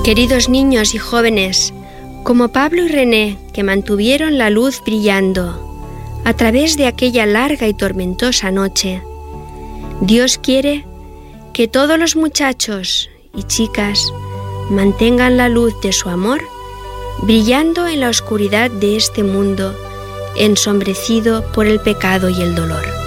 Queridos niños y jóvenes, como Pablo y René, que mantuvieron la luz brillando a través de aquella larga y tormentosa noche, Dios quiere que todos los muchachos y chicas mantengan la luz de su amor brillando en la oscuridad de este mundo, ensombrecido por el pecado y el dolor.